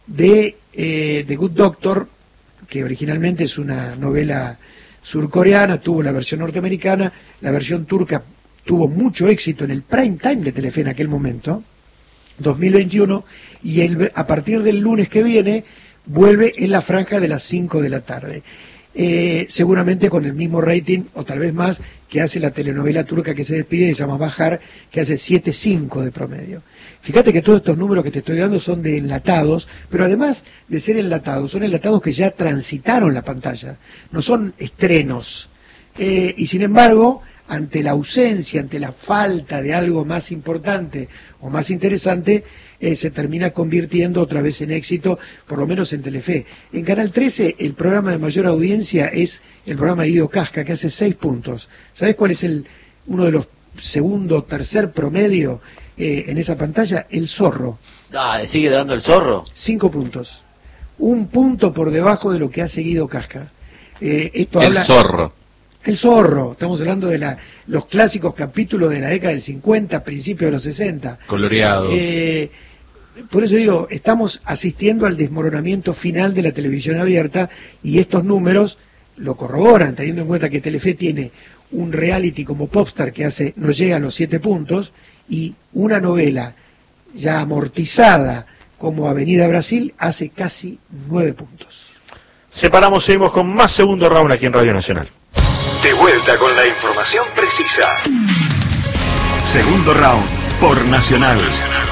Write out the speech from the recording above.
de The Good Doctor, que originalmente es una novela surcoreana, tuvo la versión norteamericana, la versión turca tuvo mucho éxito en el prime time de Telefe en aquel momento, 2021, y a partir del lunes que viene vuelve en la franja de las 5 de la tarde. Seguramente con el mismo rating, o tal vez más, que hace la telenovela turca que se despide, que se llama Bahar, que hace 7.5 de promedio. Fíjate que todos estos números que te estoy dando son de enlatados, pero además de ser enlatados, son enlatados que ya transitaron la pantalla, no son estrenos. Y sin embargo, ante la ausencia, ante la falta de algo más importante o más interesante, se termina convirtiendo otra vez en éxito, por lo menos en Telefe. En Canal 13, el programa de mayor audiencia es el programa de Guido Casca, que hace 6 puntos. ¿Sabés cuál es uno de los segundo, tercer promedio en esa pantalla? El Zorro. Ah, ¿sigue dando el Zorro? 5 puntos. 1 punto por debajo de lo que ha seguido Casca. Zorro. El Zorro, estamos hablando de los clásicos capítulos de la década del 50, principios de los 60. Coloreados. Por eso digo, estamos asistiendo al desmoronamiento final de la televisión abierta y estos números lo corroboran, teniendo en cuenta que Telefe tiene un reality como Popstar que no llega a los 7 puntos y una novela ya amortizada como Avenida Brasil hace casi 9 puntos. Separamos, seguimos con más segundo round aquí en Radio Nacional. De vuelta con la información precisa. Segundo round por Nacional.